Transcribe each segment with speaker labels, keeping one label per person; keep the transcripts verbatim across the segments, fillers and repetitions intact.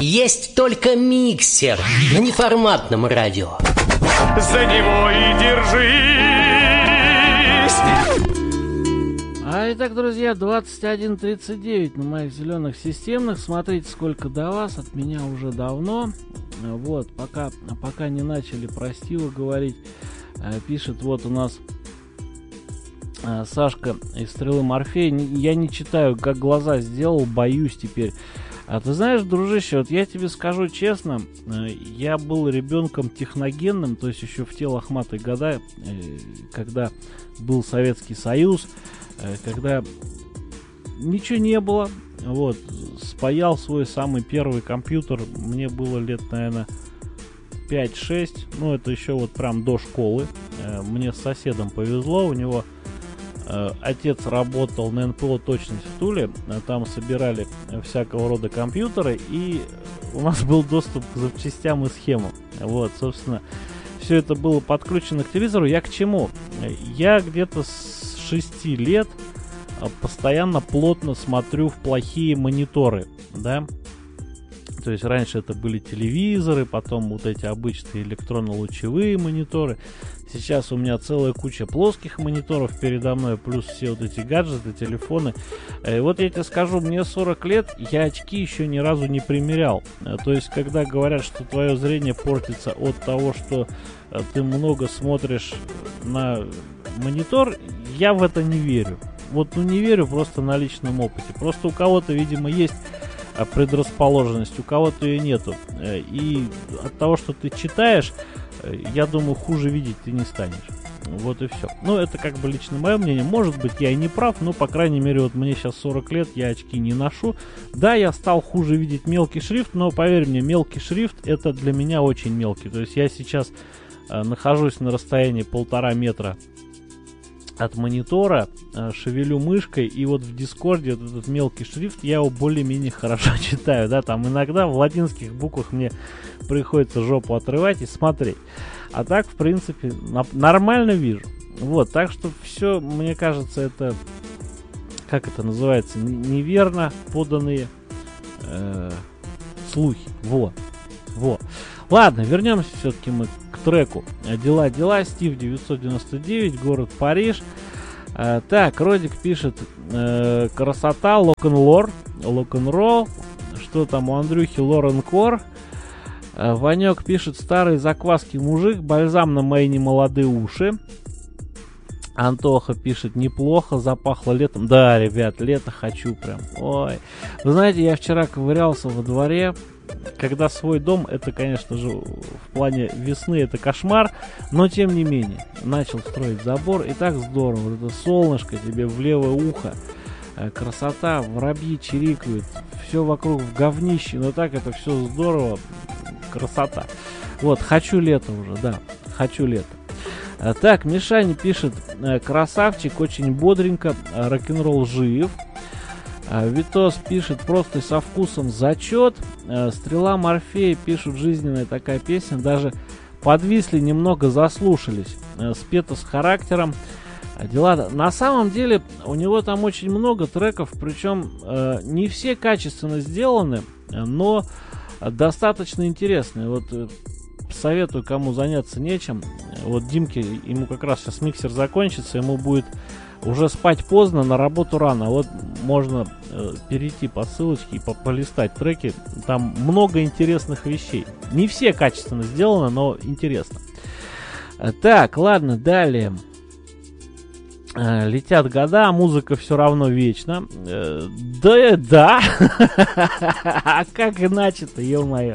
Speaker 1: Есть только миксер на неформатном радио.
Speaker 2: За него и держись.
Speaker 3: А итак, друзья, двадцать один тридцать девять на моих зеленых системных. Смотрите, сколько до вас, от меня уже давно. Вот, пока, пока не начали про Стива говорить, пишет вот у нас Сашка из Стрелы Морфея. Я не читаю, как глаза сделал, боюсь теперь. А ты знаешь, дружище, вот я тебе скажу честно, я был ребенком техногенным, то есть еще в те лохматые года, когда был Советский Союз, когда ничего не было. Вот, спаял свой самый первый компьютер, мне было лет, наверное, пять-шесть, ну это еще вот прям до школы. Мне с соседом повезло, у него э, отец работал на эн пэ о «Точность в Туле», там собирали всякого рода компьютеры, и у нас был доступ к запчастям и схемам. Вот, собственно, все это было подключено к телевизору. Я к чему? Я где-то с шести лет постоянно плотно смотрю в плохие мониторы, да. То есть раньше это были телевизоры, потом вот эти обычные электронно-лучевые мониторы. Сейчас у меня целая куча плоских мониторов передо мной, плюс все вот эти гаджеты, телефоны. И вот я тебе скажу, мне сорок лет, я очки еще ни разу не примерял. То есть, когда говорят, что твое зрение портится от того, что ты много смотришь на монитор, я в это не верю. Вот, ну не верю просто на личном опыте. Просто у кого-то, видимо, есть предрасположенность, у кого-то ее нету. И от того, что ты читаешь, я думаю, хуже видеть ты не станешь. Вот и все. Ну, это как бы лично мое мнение. Может быть, я и не прав, но, по крайней мере, вот мне сейчас сорок лет, я очки не ношу. Да, я стал хуже видеть мелкий шрифт, но, поверь мне, мелкий шрифт это для меня очень мелкий. То есть я сейчас э, нахожусь на расстоянии полтора метра от монитора, шевелю мышкой, и вот в Дискорде вот этот мелкий шрифт, я его более-менее хорошо читаю, да, там иногда в латинских буквах мне приходится жопу отрывать и смотреть, а так, в принципе, на- нормально вижу, вот, так что все, мне кажется, это, как это называется, неверно поданные э, слухи, во, во. Ладно, вернемся все-таки мы к треку. Дела, дела, Стив девятьсот девяносто девять, город Париж. А, так, Родик пишет, э, красота, лок-н-лор, лок-н-ролл. Что там у Андрюхи, Лоренкор. А, Ванек пишет, старый закваский мужик, бальзам на мои немолодые уши. Антоха пишет, неплохо, запахло летом. Да, ребят, лето хочу прям. Ой. Вы знаете, я вчера ковырялся во дворе. Когда свой дом, это, конечно же, в плане весны это кошмар, но тем не менее, начал строить забор, и так здорово, вот это солнышко тебе в левое ухо, красота, воробьи чирикают, все вокруг в говнище, но так это все здорово, красота. Вот, хочу лето уже, да, хочу лето. Так, Мишаня пишет, красавчик, очень бодренько, рок-н-ролл жив. Витос пишет, просто со вкусом зачет. Стрела Морфея пишут, жизненная такая песня, даже подвисли, немного заслушались. Спето с характером. Дела. На самом деле у него там очень много треков, причем э, не все качественно сделаны, но достаточно интересные. Вот э, советую, кому заняться нечем. Вот Димке, ему как раз сейчас миксер закончится, ему будет уже спать поздно, на работу рано. Вот можно э, перейти по ссылочке и по полистать треки. Там много интересных вещей. Не все качественно сделано, но интересно. Так, ладно, далее. Э, летят года, а музыка все равно вечна. Э, да, да. А как иначе-то, ё-моё.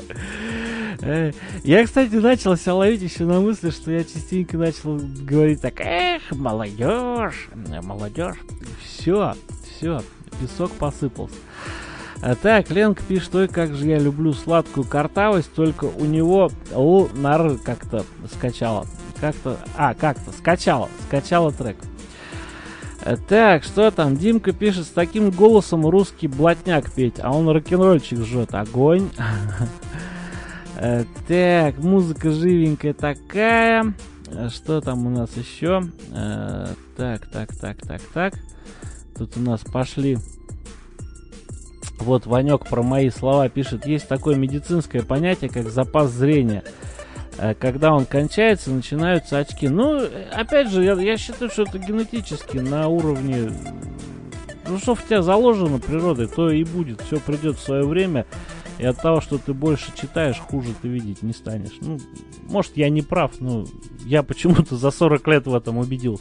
Speaker 3: Я, кстати, начал себя ловить еще на мысли, что я частенько начал говорить так: эх, молодежь, молодежь. Все, все, песок посыпался. А так, Ленка пишет, ой, как же я люблю сладкую картавость, только у него л на р как-то скачала. Как-то, а, как-то скачала, скачала трек. Так, что там? Димка пишет, с таким голосом русский блатняк петь, а он рок-н-ролльчик жжет. Огонь. Так, музыка живенькая такая. Что там у нас еще? Так, так, так, так, так. Тут у нас пошли Вот Ванек про мои слова пишет: есть такое медицинское понятие, как запас зрения. Когда он кончается, начинаются очки. Ну, опять же, я, я считаю, что это генетически на уровне... Ну, что в тебя заложено природой, то и будет. Все придет в свое время. И от того, что ты больше читаешь, хуже ты видеть не станешь. Ну, может, я не прав, но я почему-то за сорок лет в этом убедился.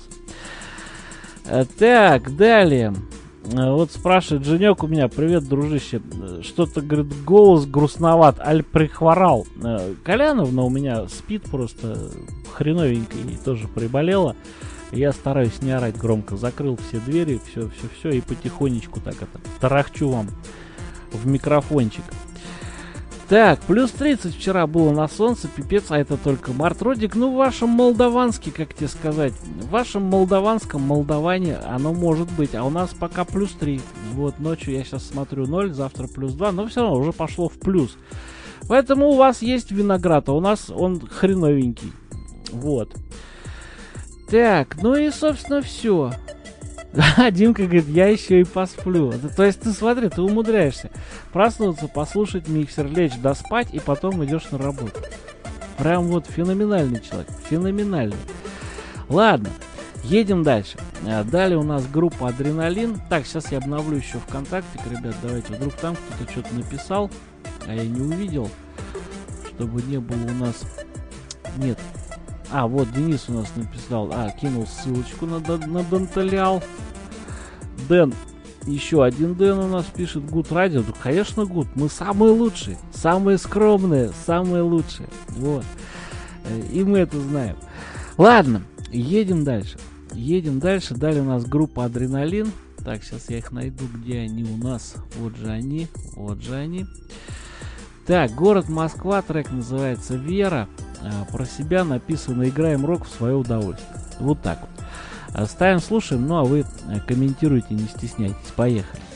Speaker 3: Так, далее. Вот спрашивает Женек у меня: привет, дружище. Что-то, говорит, голос грустноват, аль прихворал. Коляновна у меня спит просто хреновенько и тоже приболела. Я стараюсь не орать громко. Закрыл все двери, все, все, все, и потихонечку так это тарахчу вам в микрофончик. Так, плюс тридцать вчера было на солнце, пипец, а это только март. Родик, ну в вашем молдаванске, как тебе сказать, в вашем молдаванском Молдаване оно может быть, а у нас пока плюс три. Вот ночью я сейчас смотрю ноль, завтра плюс два, но все равно уже пошло в плюс. Поэтому у вас есть виноград, а у нас он хреновенький. Вот. Так, ну и собственно все. А Димка говорит: я еще и посплю. То есть ты смотри, ты умудряешься проснуться, послушать миксер, лечь, доспать, и потом идешь на работу. Прям вот феноменальный человек, феноменальный. Ладно, едем дальше. Далее у нас группа Адреналин. Так, сейчас я обновлю еще ВКонтакте, ребят, давайте, вдруг там кто-то что-то написал, а я не увидел, чтобы не было у нас... Нет. А, вот Денис у нас написал, а, кинул ссылочку на, на Данталиал. Дэн, еще один Дэн у нас пишет: Good Radio. Ну, конечно, Good, мы самые лучшие, самые скромные, самые лучшие. Вот. И мы это знаем. Ладно, едем дальше. Едем дальше. Далее у нас группа Адреналин. Так, сейчас я их найду, где они у нас. Вот же они, вот же они. Так, город Москва, трек называется «Вера». А, про себя написано: играем рок в свое удовольствие. Вот так вот. Ставим, слушаем, ну а вы комментируйте, не стесняйтесь. Поехали.